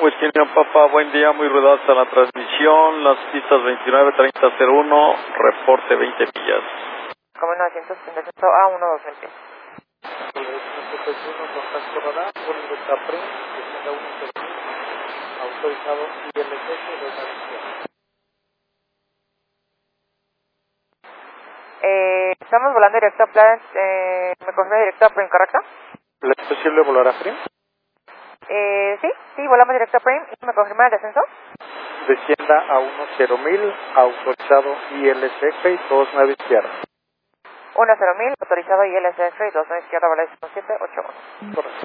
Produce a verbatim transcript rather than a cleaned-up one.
Whisky Papa, buen día, muy ruidosa la transmisión, las pistas veintinueve treinta cero uno, reporte veinte millas. Como novecientos setenta a uno dos veinte. Contacto radar, vuelo de Capri, descienda uno cero mil, autorizado I L S S dos naves. Eh, estamos volando directo a Plan, eh, ¿me confirma directo a Prim, correcto? ¿Es posible volar a Prim? Eh, sí, sí, volamos directo a Prim. ¿Me confirma el descenso? Descienda a uno cero mil, autorizado I L S F y dos nueve izquierda. uno cero mil, autorizado I L S F y dos nueve izquierda, vale siete ocho uno. Correcto.